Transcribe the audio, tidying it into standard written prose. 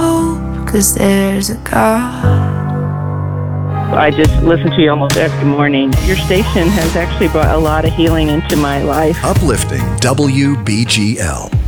hope, 'cause there's a God. I just listen to you almost every morning. Your station has actually brought a lot of healing into my life. Uplifting WBGL.